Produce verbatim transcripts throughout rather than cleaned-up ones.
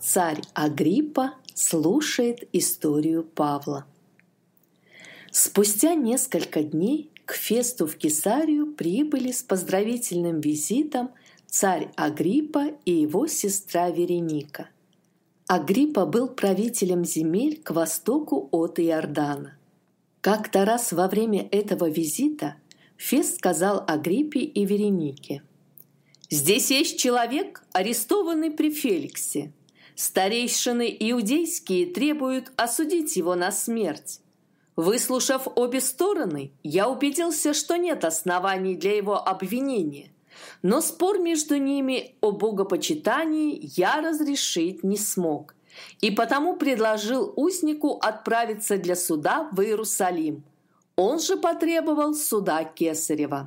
Царь Агриппа слушает историю Павла. Спустя несколько дней к Фесту в Кесарию прибыли с поздравительным визитом царь Агриппа и его сестра Вереника. Агриппа был правителем земель к востоку от Иордана. Как-то раз во время этого визита Фест сказал Агриппе и Веренике: «Здесь есть человек, арестованный при Феликсе. Старейшины иудейские требуют осудить его на смерть. Выслушав обе стороны, я убедился, что нет оснований для его обвинения, но спор между ними о богопочитании я разрешить не смог, и потому предложил узнику отправиться для суда в Иерусалим. Он же потребовал суда Кесарева».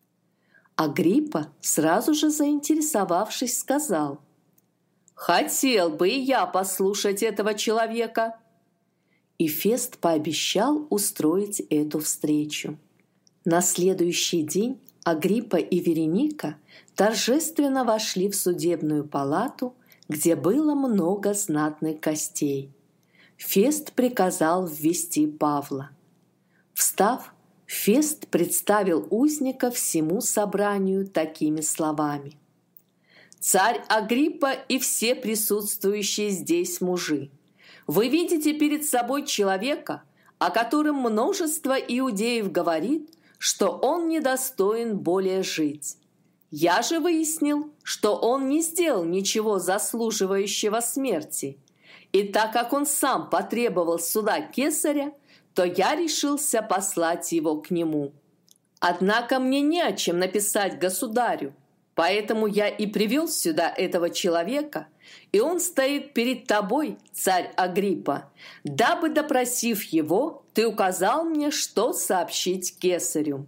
Агриппа, сразу же заинтересовавшись, сказал: «Хотел бы и я послушать этого человека». И Фест пообещал устроить эту встречу. На следующий день Агриппа и Вереника торжественно вошли в судебную палату, где было много знатных гостей. Фест приказал ввести Павла. Встав, Фест представил узника всему собранию такими словами: «Царь Агриппа и все присутствующие здесь мужи, вы видите перед собой человека, о котором множество иудеев говорит, что он недостоин более жить. Я же выяснил, что он не сделал ничего заслуживающего смерти, и так как он сам потребовал суда Кесаря, то я решился послать его к нему. Однако мне не о чем написать государю, поэтому я и привел сюда этого человека, и он стоит перед тобой, царь Агриппа, дабы, допросив его, ты указал мне, что сообщить Кесарю».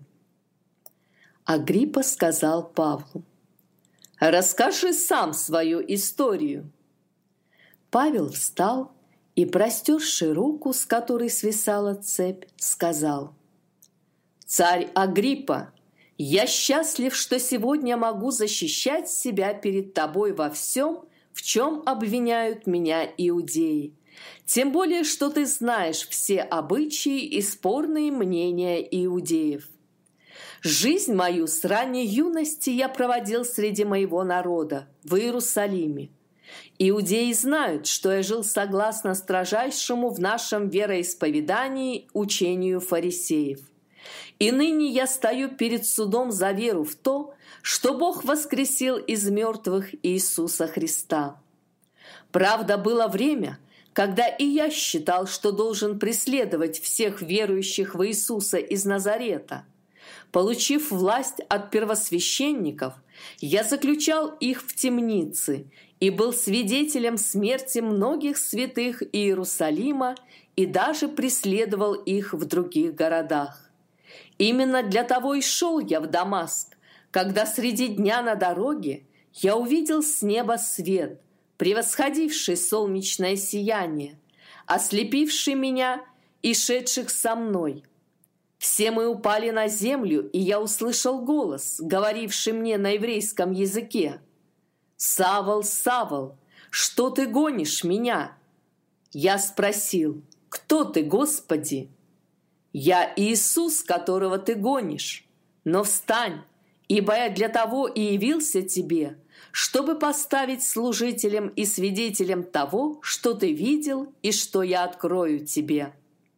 Агриппа сказал Павлу: «Расскажи сам свою историю». Павел встал и, простерши руку, с которой свисала цепь, сказал: «Царь Агриппа, я счастлив, что сегодня могу защищать себя перед тобой во всем, в чем обвиняют меня иудеи. Тем более, что ты знаешь все обычаи и спорные мнения иудеев. Жизнь мою с ранней юности я проводил среди моего народа, в Иерусалиме. Иудеи знают, что я жил согласно строжайшему в нашем вероисповедании учению фарисеев. И ныне я стою перед судом за веру в то, что Бог воскресил из мертвых Иисуса Христа. Правда, было время, когда и я считал, что должен преследовать всех верующих в Иисуса из Назарета. Получив власть от первосвященников, я заключал их в темницы и был свидетелем смерти многих святых Иерусалима и даже преследовал их в других городах. Именно для того и шел я в Дамаск, когда среди дня на дороге я увидел с неба свет, превосходивший солнечное сияние, ослепивший меня и шедших со мной. Все мы упали на землю, и я услышал голос, говоривший мне на еврейском языке: «Савл, Савл, что ты гонишь меня?» Я спросил: «Кто ты, Господи?» «Я Иисус, которого ты гонишь. Но встань, ибо я для того и явился тебе, чтобы поставить служителем и свидетелем того, что ты видел и что я открою тебе».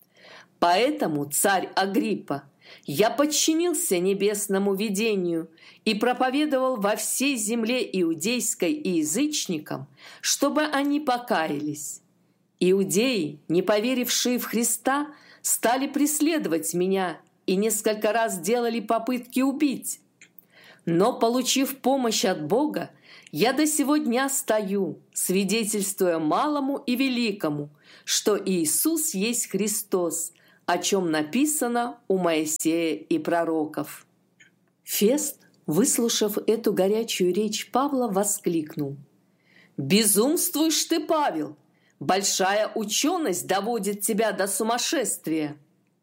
Поэтому, царь Агриппа, я подчинился небесному видению и проповедовал во всей земле иудейской и язычникам, чтобы они покаялись. Иудеи, не поверившие в Христа, стали преследовать меня и несколько раз делали попытки убить. Но, получив помощь от Бога, я до сего дня стою, свидетельствуя малому и великому, что Иисус есть Христос, о чем написано у Моисея и пророков». Фест, выслушав эту горячую речь Павла, воскликнул: «Безумствуешь ты, Павел! Большая ученость доводит тебя до сумасшествия».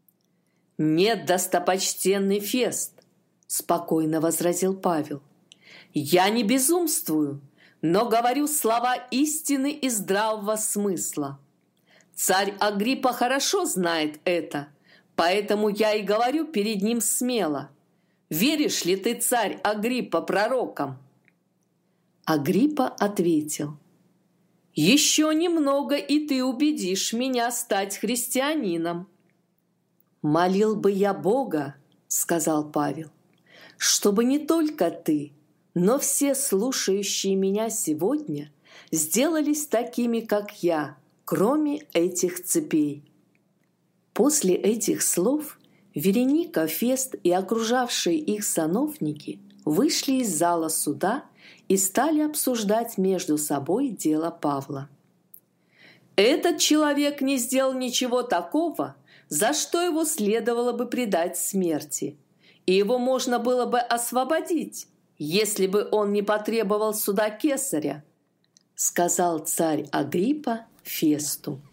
«Нет, достопочтенный Фест», — спокойно возразил Павел, — «я не безумствую, но говорю слова истины и здравого смысла. Царь Агриппа хорошо знает это, поэтому я и говорю перед ним смело. Веришь ли ты, царь Агриппа, пророкам?» Агриппа ответил: «Еще немного, и ты убедишь меня стать христианином». «Молил бы я Бога, — сказал Павел, — чтобы не только ты, но все слушающие меня сегодня сделались такими, как я, кроме этих цепей». После этих слов Вереника, Фест и окружавшие их сановники вышли из зала суда и стали обсуждать между собой дело Павла. «Этот человек не сделал ничего такого, за что его следовало бы предать смерти, и его можно было бы освободить, если бы он не потребовал суда кесаря», — сказал царь Агриппа Фесту.